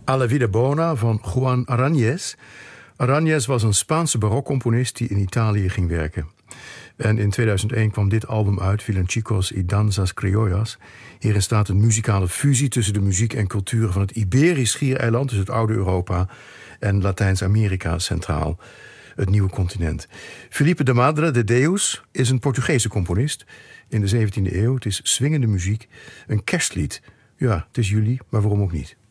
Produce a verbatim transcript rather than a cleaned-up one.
A la Vida Bona van Juan Aranjes. Aranjes was een Spaanse barokcomponist die in Italië ging werken. En in tweeduizend één kwam dit album uit, Villancicos y Danzas Criollas. Hierin staat een muzikale fusie tussen de muziek en culturen van het Iberisch schiereiland, dus het oude Europa, en Latijns-Amerika centraal, het nieuwe continent. Felipe de Madre de Deus is een Portugese componist in de zeventiende eeuw. Het is swingende muziek, een kerstlied. Ja, het is juli, maar waarom ook niet?